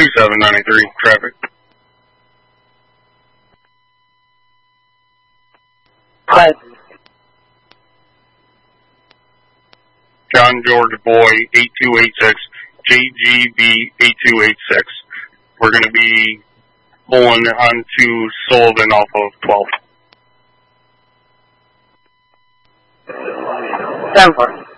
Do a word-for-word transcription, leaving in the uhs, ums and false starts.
two seven nine three, traffic. Hi. John George Boy, eight two eight six, J G B eight two eight six. We're going to be pulling onto Sullivan off of twelve. ten four.